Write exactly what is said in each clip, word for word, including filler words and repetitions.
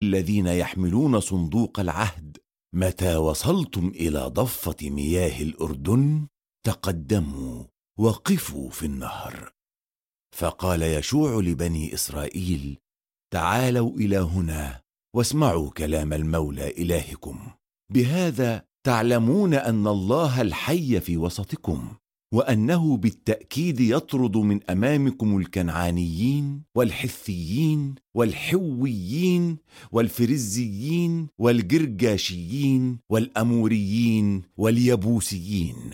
الذين يحملون صندوق العهد: متى وصلتم إلى ضفة مياه الأردن تقدموا وقفوا في النهر. فقال يشوع لبني إسرائيل: تعالوا إلى هنا واسمعوا كلام المولى إلهكم. بهذا تعلمون أن الله الحي في وسطكم، وأنه بالتأكيد يطرد من أمامكم الكنعانيين والحثيين والحويين والفرزيين والجرجاشيين والأموريين واليبوسيين.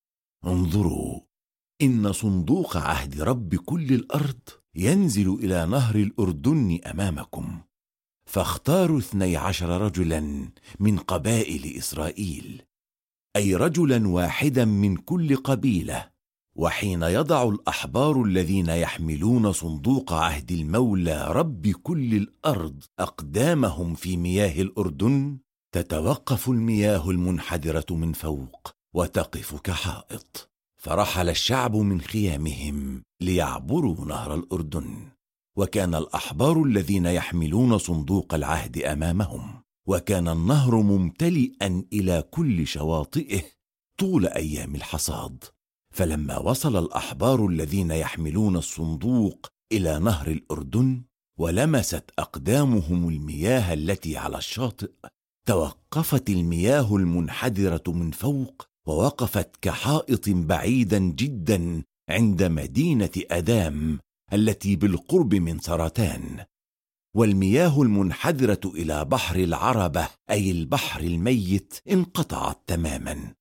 انظروا، إن صندوق عهد رب كل الأرض ينزل إلى نهر الأردن أمامكم. فاختاروا اثني عشر رجلا من قبائل إسرائيل، أي رجلا واحدا من كل قبيلة. وحين يضع الأحبار الذين يحملون صندوق عهد المولى رب كل الأرض أقدامهم في مياه الأردن، تتوقف المياه المنحدرة من فوق وتقف كحائط. فرحل الشعب من خيامهم ليعبروا نهر الأردن، وكان الأحبار الذين يحملون صندوق العهد أمامهم، وكان النهر ممتلئا إلى كل شواطئه طول أيام الحصاد. فلما وصل الأحبار الذين يحملون الصندوق إلى نهر الأردن ولمست أقدامهم المياه التي على الشاطئ، توقفت المياه المنحدرة من فوق ووقفت كحائط بعيدا جدا عند مدينة أدام التي بالقرب من سرتان. والمياه المنحدرة إلى بحر العربة أي البحر الميت انقطعت تماما.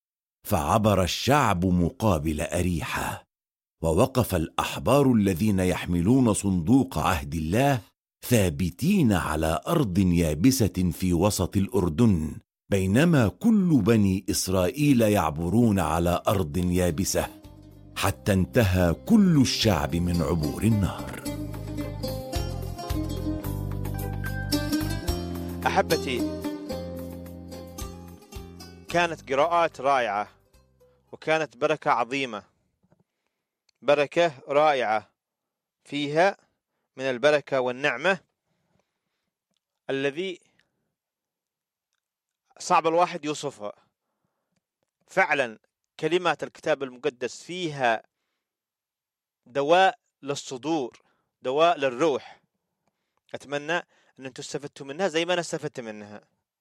فعبر الشعب مقابل أريحة، ووقف الأحبار الذين يحملون صندوق عهد الله ثابتين على أرض يابسة في وسط الأردن، بينما كل بني إسرائيل يعبرون على أرض يابسة، حتى انتهى كل الشعب من عبور النهر. أحبتي، كانت قراءات رائعة، وكانت بركة عظيمة، بركة رائعة فيها من البركة والنعمة الذي صعب الواحد يوصفها. فعلا كلمات الكتاب المقدس فيها دواء للصدور، دواء للروح. أتمنى أن أنتم استفدتوا منها زي ما أنا استفدت منها.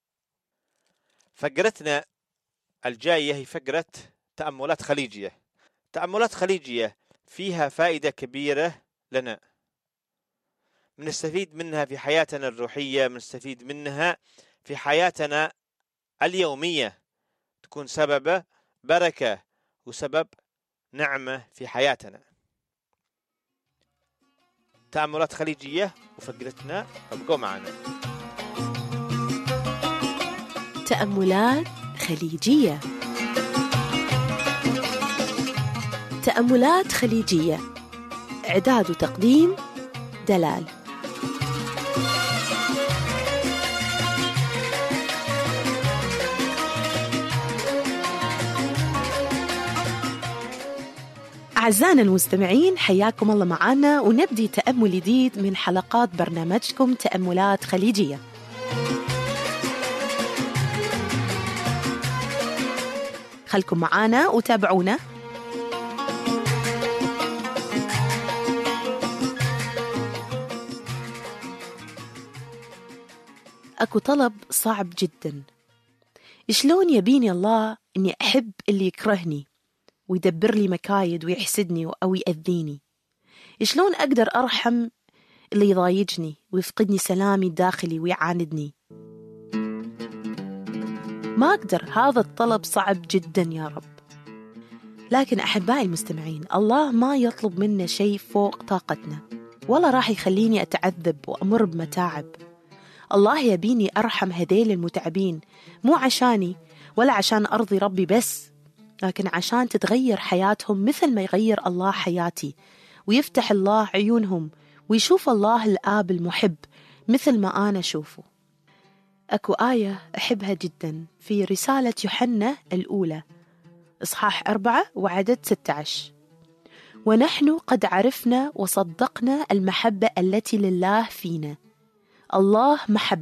فقرتنا الجاية هي فقرة تأملات خليجية. تأملات خليجية فيها فائدة كبيرة لنا، بنستفيد منها في حياتنا الروحية، بنستفيد منها في حياتنا اليومية، تكون سبب بركة وسبب نعمة في حياتنا. تأملات خليجية وفقرتنا، ابقوا معنا. تأملات خليجية. تأملات خليجية، إعداد وتقديم دلال. أعزائنا المستمعين، حياكم الله معنا، ونبدي تأمل جديد من حلقات برنامجكم تأملات خليجية. خلكم معنا وتابعونا. أكو طلب صعب جدا. شلون يبيني الله أني أحب اللي يكرهني ويدبر لي مكايد ويحسدني أو يأذيني؟ شلون أقدر أرحم اللي يضايجني ويفقدني سلامي الداخلي ويعاندني؟ ما أقدر، هذا الطلب صعب جدا يا رب. لكن أحبائي المستمعين، الله ما يطلب منا شيء فوق طاقتنا، ولا راح يخليني أتعذب وأمر بمتاعب. الله يبيني أرحم هذيل المتعبين، مو عشاني ولا عشان أرضي ربي بس، لكن عشان تتغير حياتهم مثل ما يغير الله حياتي، ويفتح الله عيونهم ويشوف الله الآب المحب مثل ما أنا أشوفه. أكو آية أحبها جدا في رسالة يوحنا الأولى إصحاح أربعة وعدد ستة عشر: ونحن قد عرفنا وصدقنا المحبة التي لله فينا، الله محبة